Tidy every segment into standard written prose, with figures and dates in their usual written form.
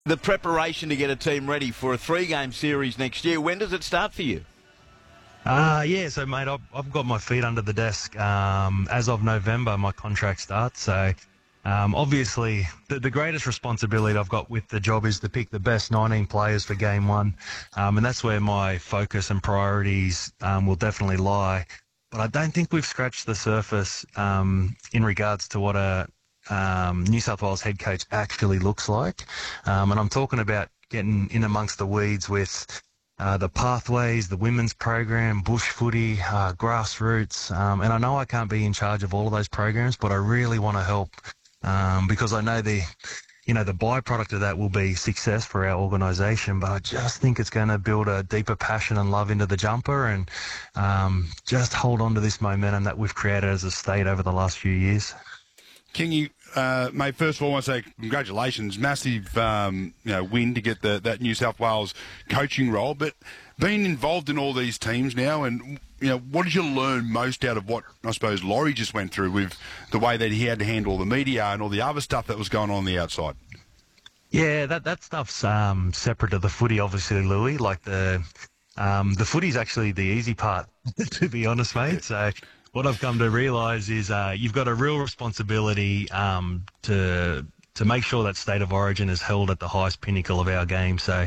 The preparation to get a team ready for a 3-game series next year, when does it start for you? So mate, I've got my feet under the desk. As of November, my contract starts. So obviously, the greatest responsibility I've got with the job is to pick the best 19 players for game one. And that's where my focus and priorities will definitely lie. But I don't think we've scratched the surface in regards to what a New South Wales head coach actually looks like. And I'm talking about getting in amongst the weeds with the pathways, the women's program, bush footy, grassroots. And I know I can't be in charge of all of those programs, but I really want to help because I know the byproduct of that will be success for our organisation. But I just think it's going to build a deeper passion and love into the jumper and just hold on to this momentum that we've created as a state over the last few years. Kingy, mate, first of all, I want to say congratulations. Massive win to get that New South Wales coaching role. But being involved in all these teams now, and what did you learn most out of what, I suppose, Laurie just went through with the way that he had to handle the media and all the other stuff that was going on the outside? Yeah, that stuff's separate to the footy, obviously, Louis. Like the footy's actually the easy part, to be honest, mate. So what I've come to realise is you've got a real responsibility to make sure that State of Origin is held at the highest pinnacle of our game. So,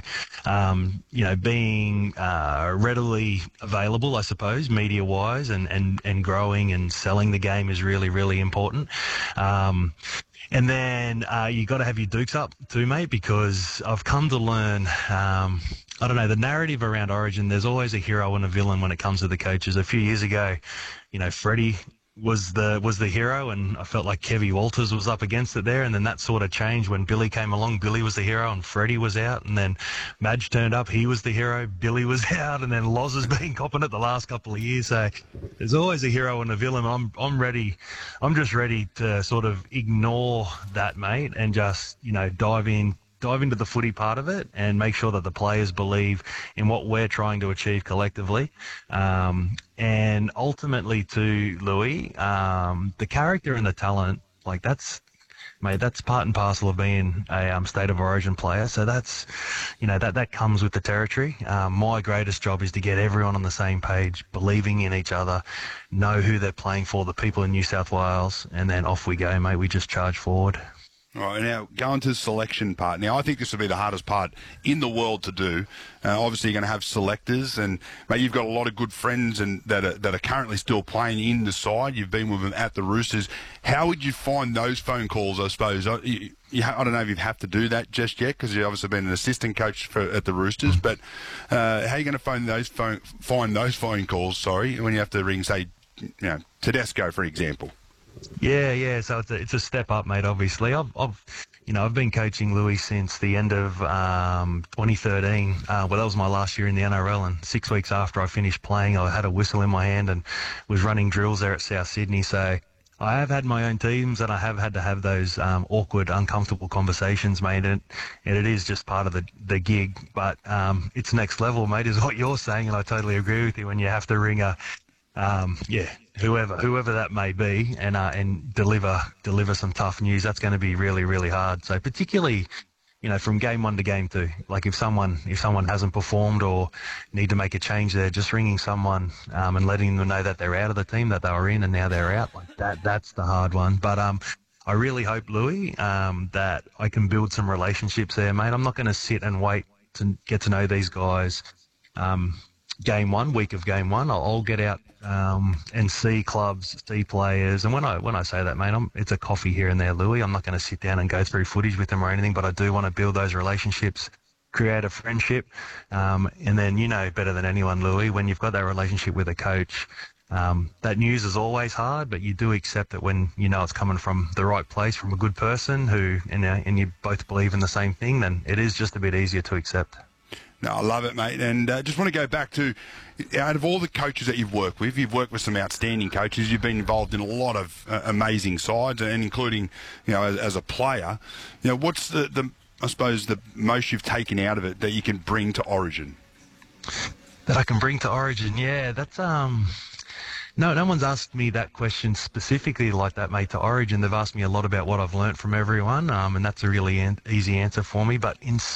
being readily available, I suppose, media-wise, and growing and selling the game is really, really important. And then you got to have your dukes up too, mate, because I've come to learn, the narrative around Origin, there's always a hero and a villain when it comes to the coaches. A few years ago, Freddie was the hero, and I felt like Kevy Walters was up against it there, and then that sort of changed when Billy came along. Billy was the hero and Freddie was out, and then Madge turned up, he was the hero, Billy was out, and then Loz has been copping it the last couple of years. So there's always a hero and a villain. I'm just ready to sort of ignore that, mate, and just dive into the footy part of it and make sure that the players believe in what we're trying to achieve collectively. And ultimately too, Louis, the character and the talent, like that's part and parcel of being a State of Origin player. So that's, that comes with the territory. My greatest job is to get everyone on the same page, believing in each other, know who they're playing for, the people in New South Wales, and then off we go, mate. We just charge forward. All right, now going to the selection part. Now, I think this will be the hardest part in the world to do. Obviously, you're going to have selectors, and mate, you've got a lot of good friends and that are currently still playing in the side. You've been with them at the Roosters. How would you find those phone calls? I suppose I don't know if you have to do that just yet because you've obviously been an assistant coach at the Roosters. But how are you going to find those phone calls? Sorry, when you have to ring, say, Tedesco, for example. Yeah. So it's a step up, mate. Obviously, I've been coaching Louis since the end of 2013. That was my last year in the NRL, and 6 weeks after I finished playing, I had a whistle in my hand and was running drills there at South Sydney. So I have had my own teams, and I have had to have those awkward, uncomfortable conversations, mate. And it is just part of the gig, but it's next level, mate, is what you're saying, and I totally agree with you. When you have to ring whoever that may be, and deliver some tough news, that's going to be really, really hard. So particularly, from game one to game two, like if someone hasn't performed or need to make a change there, just ringing someone and letting them know that they're out of the team that they were in and now they're out, like that's the hard one. But I really hope, Louis, that I can build some relationships there, mate. I'm not going to sit and wait to get to know these guys. Week of game one, I'll get out and see clubs, see players. And when I say that, mate, it's a coffee here and there, Louis. I'm not going to sit down and go through footage with them or anything, but I do want to build those relationships, create a friendship. And then, better than anyone, Louis, when you've got that relationship with a coach, that news is always hard, but you do accept it when it's coming from the right place, from a good person and you both believe in the same thing, then it is just a bit easier to accept. No, I love it, mate. And just want to go back to, out of all the coaches that you've worked with some outstanding coaches. You've been involved in a lot of amazing sides, and including, as a player. What's the I suppose the most you've taken out of it that you can bring to Origin? That I can bring to Origin, yeah. That's No one's asked me that question specifically like that, mate, to Origin. They've asked me a lot about what I've learnt from everyone, and that's a really easy answer for me. But in